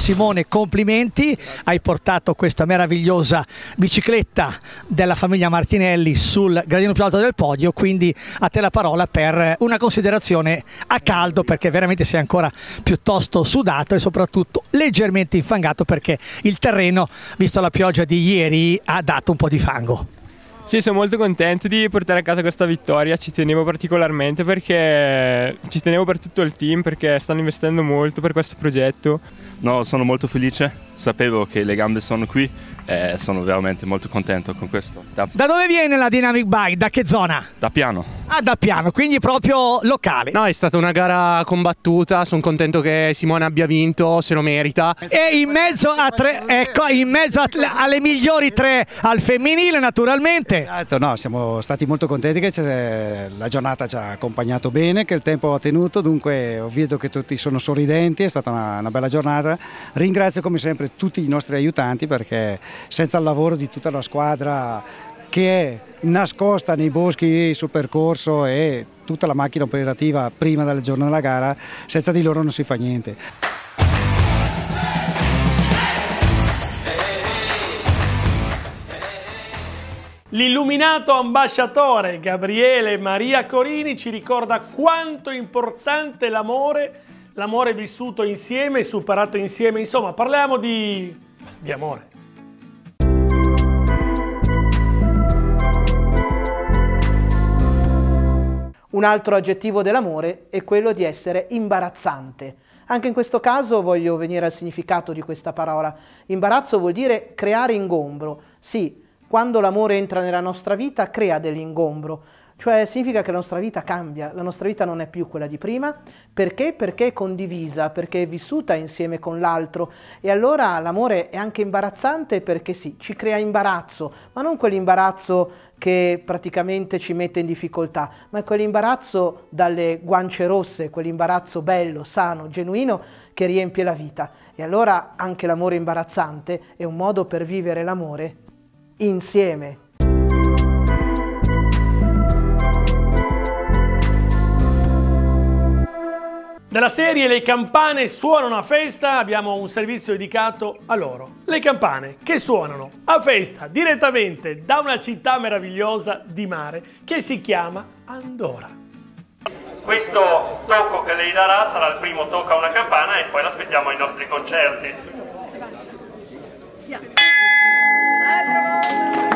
Simone, complimenti, hai portato questa meravigliosa bicicletta della famiglia Martinelli sul gradino più alto del podio, quindi a te la parola per una considerazione a caldo, perché veramente sei ancora piuttosto sudato e soprattutto leggermente infangato, perché il terreno, visto la pioggia di ieri, ha dato un po' di fango. Sì, sono molto contento di portare a casa questa vittoria, ci tenevo particolarmente perché ci tenevo per tutto il team, perché stanno investendo molto per questo progetto. No, sono molto felice, sapevo che le gambe sono qui e sono veramente molto contento con questo. Da dove viene la Dynamic Bike? Da che zona? Da Piano. Ah, da Piano, quindi proprio locale. No, è stata una gara combattuta, sono contento che Simone abbia vinto, se lo merita. E in mezzo a tre, ecco, in mezzo alle migliori tre al femminile, naturalmente. Esatto, no, siamo stati molto contenti che la giornata ci ha accompagnato bene, che il tempo ha tenuto, dunque ho visto che tutti sono sorridenti, è stata una bella giornata. Ringrazio come sempre tutti i nostri aiutanti, perché senza il lavoro di tutta la squadra che è nascosta nei boschi sul percorso e tutta la macchina operativa prima del giorno della gara, senza di loro non si fa niente. L'illuminato ambasciatore Gabriele Maria Corini ci ricorda quanto è importante l'amore vissuto insieme, superato insieme, insomma parliamo di amore. Un altro aggettivo dell'amore è quello di essere imbarazzante. Anche in questo caso voglio venire al significato di questa parola. Imbarazzo vuol dire creare ingombro. Sì, quando l'amore entra nella nostra vita crea dell'ingombro, cioè significa che la nostra vita cambia, la nostra vita non è più quella di prima. Perché? Perché è condivisa, perché è vissuta insieme con l'altro, e allora l'amore è anche imbarazzante perché sì, ci crea imbarazzo, ma non quell'imbarazzo che praticamente ci mette in difficoltà, ma è quell'imbarazzo dalle guance rosse, quell'imbarazzo bello, sano, genuino che riempie la vita. E allora anche l'amore imbarazzante è un modo per vivere l'amore insieme. Della serie Le campane suonano a festa abbiamo un servizio dedicato a loro. Le campane che suonano a festa direttamente da una città meravigliosa di mare che si chiama Andorra. Questo tocco che lei darà sarà il primo tocco a una campana e poi l'aspettiamo ai nostri concerti.